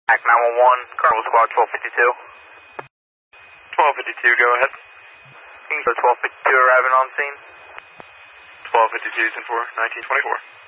Act 911, Colonel Squad 1252. 1252, go ahead. So 1252 arriving on scene. 1252 is in for 1924.